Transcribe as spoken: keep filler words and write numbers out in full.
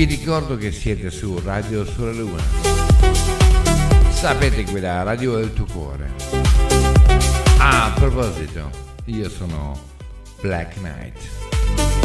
vi ricordo che siete su Radio Sole Luna. Sapete che la radio del tuo cuore. Ah, a proposito, io sono Black Knight.